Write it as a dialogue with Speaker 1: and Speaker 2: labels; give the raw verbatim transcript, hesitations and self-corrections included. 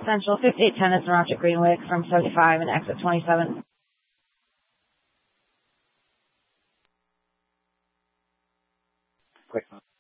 Speaker 1: Central fifty-eight ten is around at Greenwick from seventy-five and exit twenty-seven.
Speaker 2: Quick.